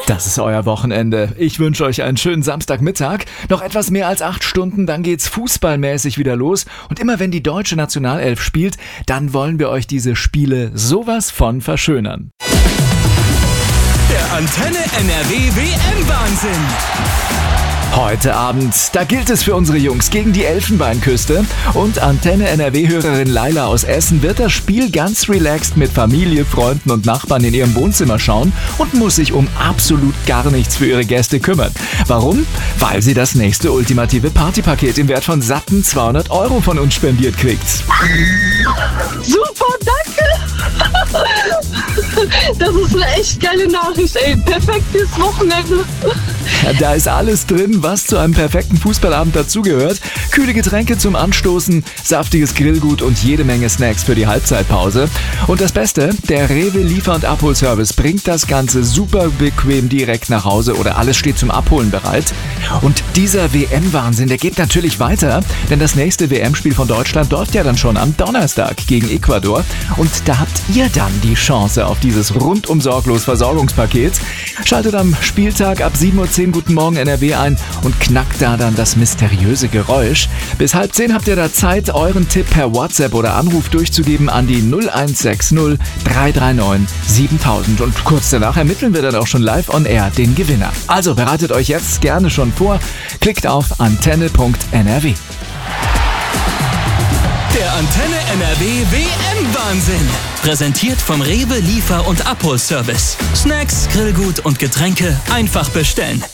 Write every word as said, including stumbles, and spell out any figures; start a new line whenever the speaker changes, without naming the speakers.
Das ist euer Wochenende. Ich wünsche euch einen schönen Samstagmittag. Noch etwas mehr als acht Stunden, dann geht's fußballmäßig wieder los. Und immer wenn die deutsche Nationalelf spielt, dann wollen wir euch diese Spiele sowas von verschönern.
Der Antenne N R W W M-Wahnsinn.
Heute Abend, da gilt es für unsere Jungs gegen die Elfenbeinküste. Und Antenne N R W-Hörerin Laila aus Essen wird das Spiel ganz relaxed mit Familie, Freunden und Nachbarn in ihrem Wohnzimmer schauen und muss sich um absolut gar nichts für ihre Gäste kümmern. Warum? Weil sie das nächste ultimative Partypaket im Wert von satten zweihundert Euro von uns spendiert kriegt.
Super, danke! Das ist eine echt geile Nachricht, ey. Perfektes Wochenende.
Ja, da ist alles drin, was zu einem perfekten Fußballabend dazugehört. Kühle Getränke zum Anstoßen, saftiges Grillgut und jede Menge Snacks für die Halbzeitpause. Und das Beste, der Rewe Liefer- und Abholservice bringt das Ganze super bequem direkt nach Hause oder alles steht zum Abholen bereit. Und dieser W M-Wahnsinn, der geht natürlich weiter, denn das nächste W M-Spiel von Deutschland läuft ja dann schon am Donnerstag gegen Ecuador. Und da habt ihr dann die Chance auf dieses rundum sorglos Versorgungspaket. Schaltet am Spieltag ab sieben Uhr zehn Guten Morgen N R W ein und knackt da dann das mysteriöse Geräusch. Bis halb zehn habt ihr da Zeit, euren Tipp per WhatsApp oder Anruf durchzugeben an die null eins sechs null drei drei neun siebentausend. Und kurz danach ermitteln wir dann auch schon live on air den Gewinner. Also bereitet euch jetzt gerne schon vor. Klickt auf antenne punkt n r w.
Der Antenne N R W W M-Wahnsinn. Präsentiert vom Rewe Liefer- und Abholservice. Snacks, Grillgut und Getränke einfach bestellen.